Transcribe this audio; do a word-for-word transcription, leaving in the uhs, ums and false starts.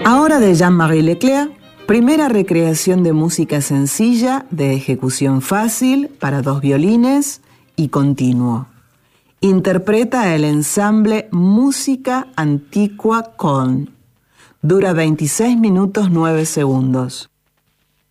Ahora de Jean-Marie Leclerc, primera recreación de música sencilla, de ejecución fácil, para dos violines y continuo. Interpreta el ensamble Música Antigua Con. Dura veintiséis minutos nueve segundos.